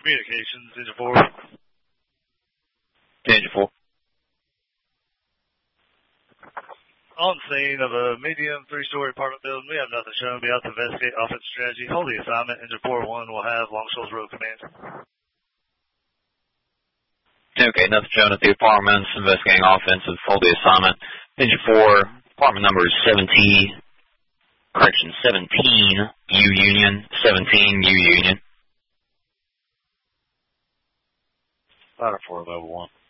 Communications, Engine 4. Engine 4. On scene of a medium 3-story apartment building. We have nothing shown. Be out to investigate offensive strategy. Hold the assignment. Engine 4-1 will have Long Shoals Road command. Okay, nothing shown at the apartments. Investigating offensive. Hold the assignment. Engine 4, apartment number is 17 U Union. 17 U Union. Fighter 4 level 1.